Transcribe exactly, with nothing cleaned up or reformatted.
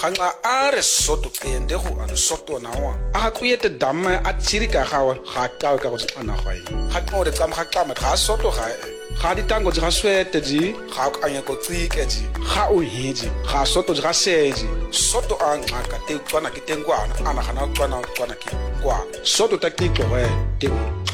ganga a re soto ende go a soto na wa a kuyete damme a tsirika gawa ga ka ka go tsana ga e ga tlo re ka ga ka ma ga soto ga ga ditango ga swete di ga ka anya go tsike di ga o hiji ga soto ga seji soto a ngaka te tswana ke tengwana ana gana tswana tswana ke kwa soto ta ke tlo we te